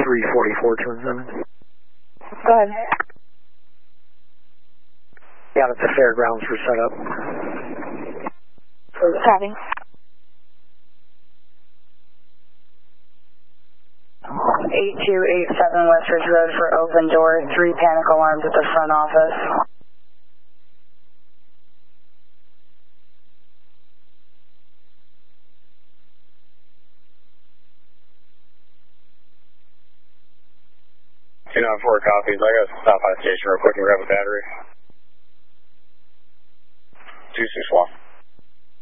344 Twin Summit. Go ahead. Yeah, that's the fairgrounds for setup. Copy. 8287 West Ridge Road for open door, 3 panic alarms at the front office. Two 9-4 copies. I gotta stop by the station real quick and grab a battery. 261.